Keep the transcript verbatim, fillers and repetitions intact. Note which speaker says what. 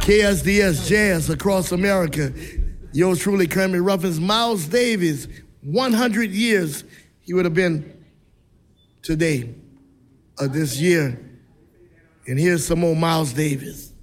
Speaker 1: K S D S Jazz across America. Yours truly, Cranberry Ruffins, Miles Davis. one hundred years he would have been today, of this year. And here's some more Miles Davis.